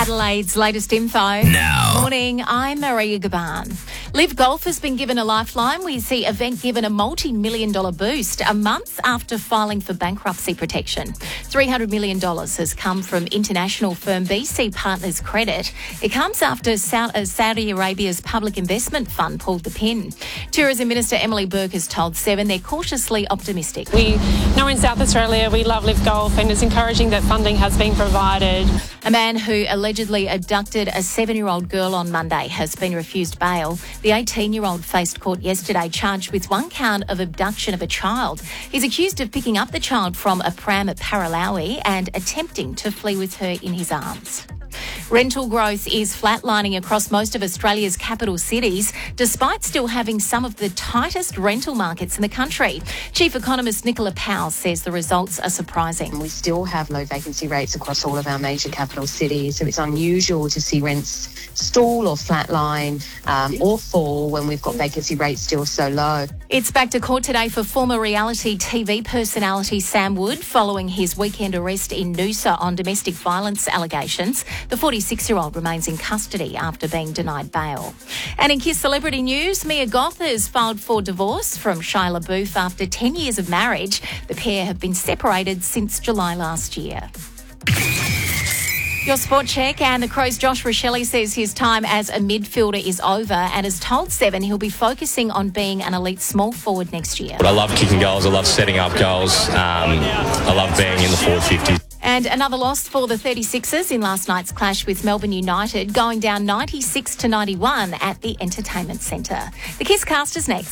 Adelaide's latest info. Now. Morning, I'm Maria Gaban. Live Golf has been given a lifeline. We see Event given a multi-million-dollar boost a month after filing for bankruptcy protection. $300 million has come from international firm BC Partners Credit. It comes after Saudi Arabia's public investment fund pulled the pin. Tourism Minister Emily Burke has told Seven they're cautiously optimistic. We know in South Australia we love Live Golf, and it's encouraging that funding has been provided. A man who allegedly abducted a 7-year-old girl on Monday has been refused bail. The 18-year-old faced court yesterday charged with one count of abduction of a child. He's accused of picking up the child from a pram at Paralawi and attempting to flee with her in his arms. Rental growth is flatlining across most of Australia's capital cities, despite still having some of the tightest rental markets in the country. Chief Economist Nicola Powell says the results are surprising. We still have low vacancy rates across all of our major capital cities, so it's unusual to see rents stall or flatline or fall when we've got vacancy rates still so low. It's back to court today for former reality TV personality Sam Wood following his weekend arrest in Noosa on domestic violence allegations. The 46-year-old remains in custody after being denied bail. And in Kiss Celebrity News, Mia Goth has filed for divorce from Shia LaBeouf after 10 years of marriage. The pair have been separated since July last year. Your sport check, and the Crows' Josh Rochelli says his time as a midfielder is over and has told Seven he'll be focusing on being an elite small forward next year. I love kicking goals, I love setting up goals, I love being in the forward 50s. And another loss for the 36ers in last night's clash with Melbourne United, going down 96-91 at the Entertainment Centre. The Kiss Cast is next.